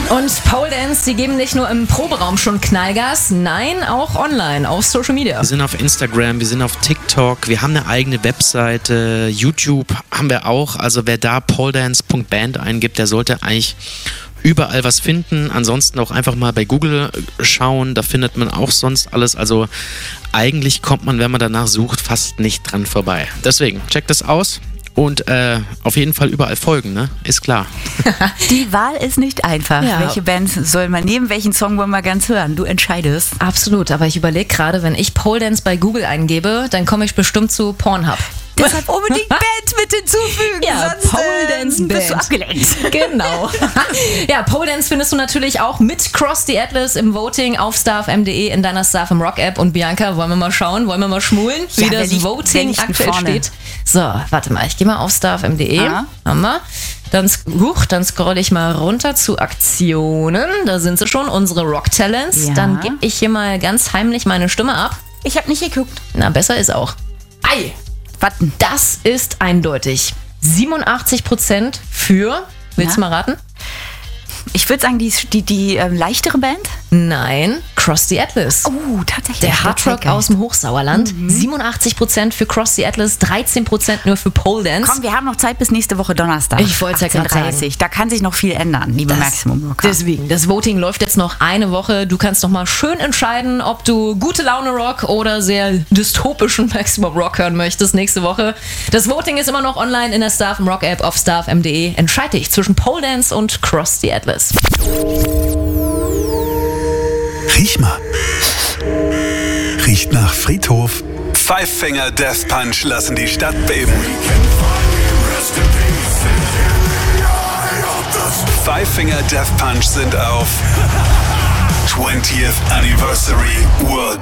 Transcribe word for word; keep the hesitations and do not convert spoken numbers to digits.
Und Pole Dance, die geben nicht nur im Proberaum schon Knallgas, nein, auch online auf Social Media. Wir sind auf Instagram, wir sind auf TikTok, wir haben eine eigene Webseite, YouTube haben wir auch. Also wer da poledance punkt band eingibt, der sollte eigentlich überall was finden. Ansonsten auch einfach mal bei Google schauen, da findet man auch sonst alles. Also eigentlich kommt man, wenn man danach sucht, fast nicht dran vorbei. Deswegen, checkt das aus. Und äh, auf jeden Fall überall folgen, ne? Ist klar. Die Wahl ist nicht einfach. Ja. Welche Bands soll man nehmen? Welchen Song wollen wir ganz hören? Du entscheidest. Absolut, aber ich überlege gerade, wenn ich Pole Dance bei Google eingebe, dann komme ich bestimmt zu Pornhub. Deshalb unbedingt Band mit hinzufügen. Ja, sonst, Pole ähm, Dance bist du Band. abgelenkt. Genau. Ja, Pole Dance findest du natürlich auch mit Cross the Atlas im Voting auf starfm punkt de in deiner Starfm Rock App. Und Bianca, wollen wir mal schauen, wollen wir mal schmulen, wie Ja, wer das liegt- wer Voting liegt denn aktuell vorne? steht. So, warte mal, ich gehe mal auf starfm punkt de. Ah. Haben wir. Dann, sk- huch, dann scroll ich mal runter zu Aktionen. Da sind sie schon, unsere Rock Talents. Ja. Dann gebe ich hier mal ganz heimlich meine Stimme ab. Ich habe nicht geguckt. Na, besser ist auch. Ei! Warten. Das ist eindeutig. siebenundachtzig Prozent für, willst du Ja. mal raten? Ich würde sagen, die, die, die ähm, leichtere Band. Nein, Cross the Atlas. Oh, tatsächlich. Der Hardrock aus dem Hochsauerland. siebenundachtzig Prozent für Cross the Atlas, dreizehn Prozent nur für Pole Dance. Komm, wir haben noch Zeit bis nächste Woche Donnerstag. Ich wollt's ja grad achtzehn Uhr dreißig. Da kann sich noch viel ändern, liebe Das- Maximum Rocker. Deswegen, das Voting läuft jetzt noch eine Woche. Du kannst noch mal schön entscheiden, ob du gute Laune Rock oder sehr dystopischen Maximum Rock hören möchtest nächste Woche. Das Voting ist immer noch online in der Starfm Rock App auf starfm punkt de. Entscheide dich zwischen Pole Dance und Cross the Atlas. Riech mal. Riecht nach Friedhof. Five Finger Death Punch lassen die Stadt beben. Five Finger Death Punch sind auf twentieth Anniversary World